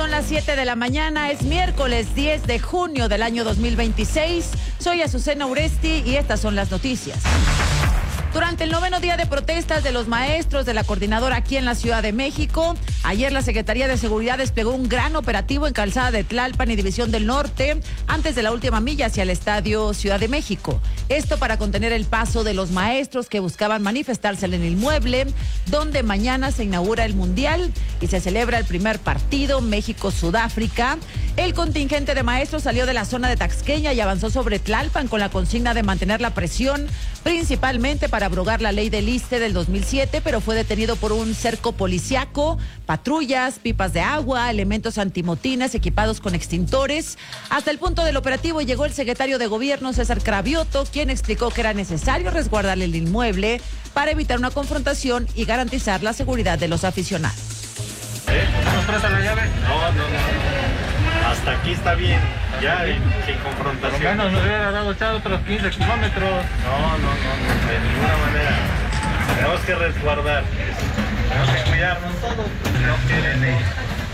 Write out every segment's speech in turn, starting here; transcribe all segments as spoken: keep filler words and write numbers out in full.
Son las siete de la mañana, es miércoles diez de junio del año dos mil veintiséis. Soy Azucena Uresti y estas son las noticias. Durante el noveno día de protestas de los maestros de la coordinadora aquí en la Ciudad de México, ayer la Secretaría de Seguridad desplegó un gran operativo en Calzada de Tlalpan y División del Norte, antes de la última milla hacia el Estadio Ciudad de México. Esto para contener el paso de los maestros que buscaban manifestarse en el inmueble, donde mañana se inaugura el Mundial y se celebra el primer partido México-Sudáfrica. El contingente de maestros salió de la zona de Taxqueña y avanzó sobre Tlalpan con la consigna de mantener la presión, principalmente para abrogar la ley del ISSSTE del dos mil siete, pero fue detenido por un cerco policiaco, patrullas, pipas de agua, elementos antimotines equipados con extintores. Hasta el punto del operativo llegó el secretario de Gobierno, César Cravioto, quien explicó que era necesario resguardar el inmueble para evitar una confrontación y garantizar la seguridad de los aficionados. ¿Eh? ¿Nos presta la llave? No, no, no. Hasta aquí está bien, ya sin confrontación. Por lo menos nos hubiera dado echado otros quince kilómetros. No, no, no, de ninguna manera. Tenemos que resguardar. Tenemos que cuidarnos todos. No quieren ellos.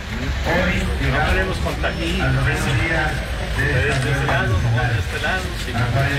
Hoy no queremos contagiar. De este lado, no de este lado. Sí,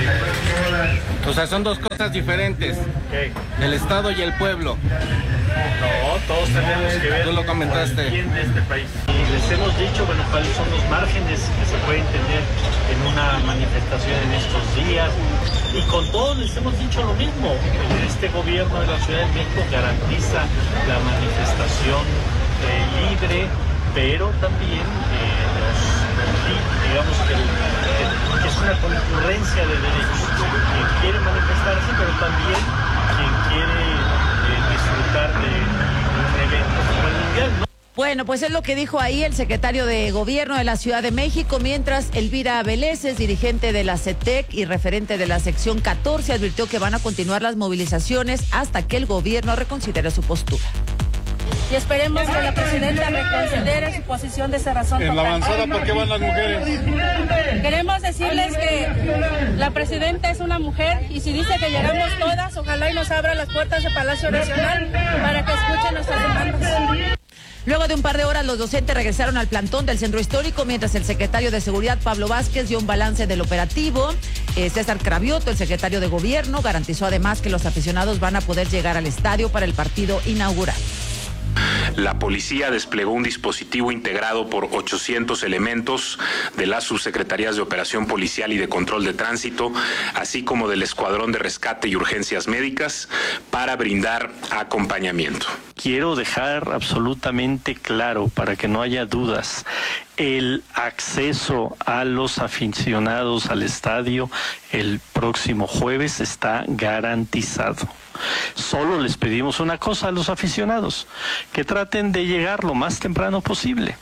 sí. O sea, son dos cosas diferentes. ¿Qué? El Estado y el pueblo. No, todos tenemos que ver. Tú lo comentaste. Por el bien de este país. Y les hemos dicho, bueno, cuáles son los márgenes que se pueden tener en una manifestación en estos días. Y con todos les hemos dicho lo mismo. Este gobierno de la Ciudad de México garantiza la manifestación eh, libre, pero también eh, los, digamos que, que es una concurrencia de derechos. Quien quiere manifestarse, pero también quien quiere eh, disfrutar de un evento como el Mundial, ¿no? Bueno, pues es lo que dijo ahí el secretario de Gobierno de la Ciudad de México, mientras Elvira Veleses, dirigente de la C E T E C y referente de la sección catorce, advirtió que van a continuar las movilizaciones hasta que el gobierno reconsidere su postura. Y esperemos que la presidenta reconsidere su posición de cerrazón. En la avanzada, ¿por qué van las mujeres? Queremos decirles que la presidenta es una mujer y si dice que llegamos todas, ojalá y nos abra las puertas de Palacio Nacional para que escuchen nuestras demandas. Luego de un par de horas, los docentes regresaron al plantón del centro histórico, mientras el secretario de Seguridad, Pablo Vázquez, dio un balance del operativo. Eh, César Cravioto, el secretario de Gobierno, garantizó además que los aficionados van a poder llegar al estadio para el partido inaugural. La policía desplegó un dispositivo integrado por ochocientos elementos de las subsecretarías de Operación Policial y de Control de Tránsito, así como del Escuadrón de Rescate y Urgencias Médicas, para brindar acompañamiento. Quiero dejar absolutamente claro, para que no haya dudas, el acceso a los aficionados al estadio el próximo jueves está garantizado. Solo les pedimos una cosa a los aficionados, que traten de llegar lo más temprano posible.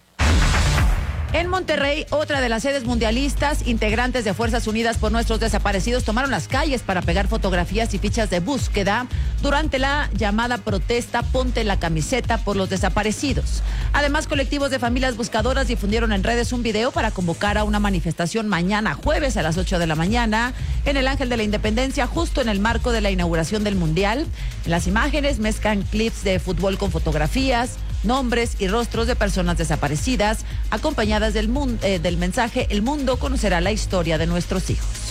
En Monterrey, otra de las sedes mundialistas, integrantes de Fuerzas Unidas por Nuestros Desaparecidos tomaron las calles para pegar fotografías y fichas de búsqueda durante la llamada protesta Ponte la Camiseta por los Desaparecidos. Además, colectivos de familias buscadoras difundieron en redes un video para convocar a una manifestación mañana jueves a las ocho de la mañana en el Ángel de la Independencia, justo en el marco de la inauguración del Mundial. En las imágenes mezclan clips de fútbol con fotografías, nombres y rostros de personas desaparecidas, acompañadas del, mun- eh, del mensaje: el mundo conocerá la historia de nuestros hijos.